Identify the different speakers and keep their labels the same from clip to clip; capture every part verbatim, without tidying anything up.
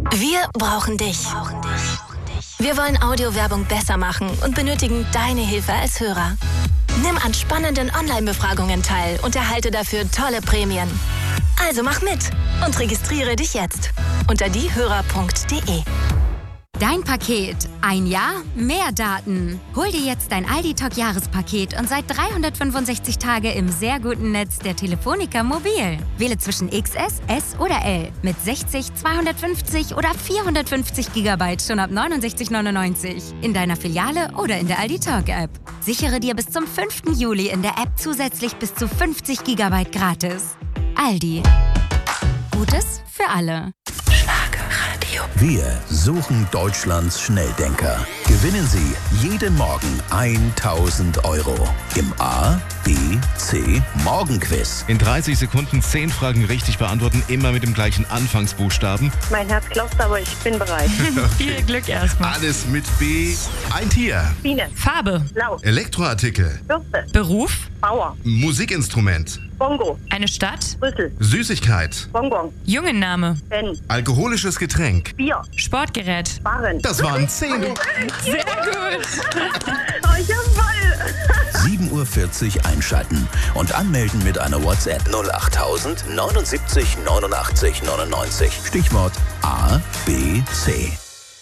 Speaker 1: Wir brauchen dich. Wir wollen Audiowerbung besser machen und benötigen deine Hilfe als Hörer. Nimm an spannenden Online-Befragungen teil und erhalte dafür tolle Prämien. Also mach mit und registriere dich jetzt unter diehörer punkt de.
Speaker 2: Dein Paket. Ein Jahr, mehr Daten. Hol dir jetzt dein Aldi Talk Jahrespaket und sei dreihundertfünfundsechzig Tage im sehr guten Netz der Telefonica Mobil. Wähle zwischen X S, S oder L mit sechzig, zweihundertfünfzig oder vierhundertfünfzig Gigabyte schon ab neunundsechzig neunundneunzig in deiner Filiale oder in der Aldi Talk App. Sichere dir bis zum fünften Juli in der App zusätzlich bis zu fünfzig Gigabyte gratis. Aldi. Gutes für alle.
Speaker 1: Schlagerradio.
Speaker 3: Wir suchen Deutschlands Schnelldenker. Gewinnen Sie jeden Morgen tausend Euro im A, B, C Morgenquiz.
Speaker 4: In dreißig Sekunden zehn Fragen richtig beantworten, immer mit dem gleichen Anfangsbuchstaben.
Speaker 5: Mein Herz klopft, aber ich bin bereit.
Speaker 6: Viel Glück erstmal.
Speaker 4: Alles mit B. Ein Tier.
Speaker 5: Biene.
Speaker 6: Farbe.
Speaker 5: Blau.
Speaker 4: Elektroartikel.
Speaker 5: Bürste.
Speaker 6: Beruf.
Speaker 5: Bauer.
Speaker 4: Musikinstrument.
Speaker 5: Bongo.
Speaker 6: Eine Stadt.
Speaker 5: Brüssel.
Speaker 4: Süßigkeit.
Speaker 5: Bonbon.
Speaker 6: Jungenname.
Speaker 5: Ben.
Speaker 4: Alkoholisches Getränk.
Speaker 5: Bier.
Speaker 6: Sportgerät.
Speaker 5: Barren.
Speaker 4: Das waren zehn.
Speaker 6: Sehr gut.
Speaker 5: Oh, ich hab voll.
Speaker 3: sieben Uhr vierzig einschalten und anmelden mit einer WhatsApp null achttausend neunundsiebzig neunundachtzig neunundneunzig. Stichwort A, B, C.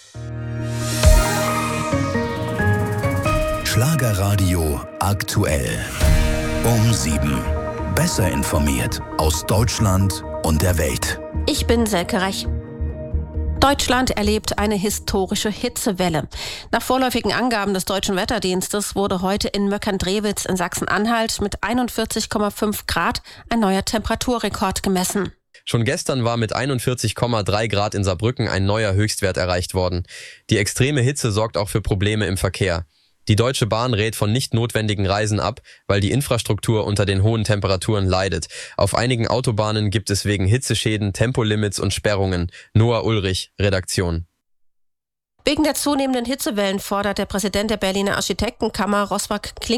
Speaker 3: Schlagerradio aktuell. Um sieben. Besser informiert aus Deutschland und der Welt.
Speaker 7: Ich bin Selke Rech. Deutschland erlebt eine historische Hitzewelle. Nach vorläufigen Angaben des Deutschen Wetterdienstes wurde heute in Möckern-Drewitz in Sachsen-Anhalt mit einundvierzig Komma fünf Grad ein neuer Temperaturrekord gemessen.
Speaker 8: Schon gestern war mit einundvierzig Komma drei Grad in Saarbrücken ein neuer Höchstwert erreicht worden. Die extreme Hitze sorgt auch für Probleme im Verkehr. Die Deutsche Bahn rät von nicht notwendigen Reisen ab, weil die Infrastruktur unter den hohen Temperaturen leidet. Auf einigen Autobahnen gibt es wegen Hitzeschäden Tempolimits und Sperrungen. Noah Ulrich, Redaktion.
Speaker 7: Wegen der zunehmenden Hitzewellen fordert der Präsident der Berliner Architektenkammer Roswag Kling